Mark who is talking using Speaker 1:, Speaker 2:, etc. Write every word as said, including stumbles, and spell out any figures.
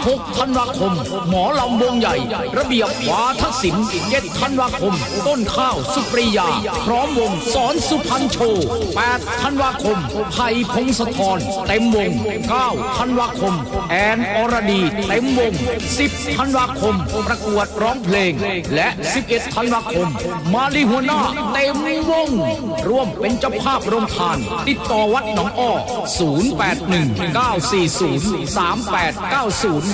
Speaker 1: หกธันวาคมหมอลำวงใหญ่ระเบียบวาทศิลป์เจ็ดธันวาคมต้นข้าวสุปริยาพร้อมวงสอนสุพรรณโชว์แปดธันวาคมไผ่พงศธรเต็มวงเก้าธันวาคมแอนอรดีเต็มวงสิบธันวาคมประกวดร้องเพลงและสิบเอ็ดธันวาคมมาลีหัวหน้าเต็มวงร่วมเป็นเจ้าภาพโรงทานติดต่อวัดหนองอ้อศูนย์ แปด หนึ่ง เก้า สี่ ศูนย์ สาม แปด เก้า ศูนย์